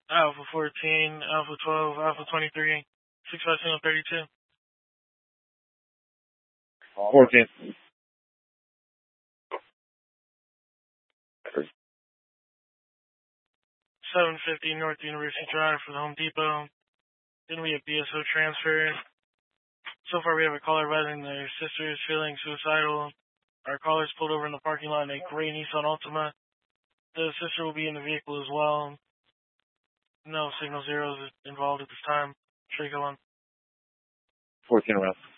Alpha 14, Alpha 12, Alpha 23, 65732. 14. 750 North University Drive for the Home Depot. Then we have BSO transfer. So far we have a caller advising their sister is feeling suicidal. Our caller's pulled over in the parking lot in a gray Nissan Altima. The sister will be in the vehicle as well. No signal zeros involved at this time. Sure, go on. 14 around.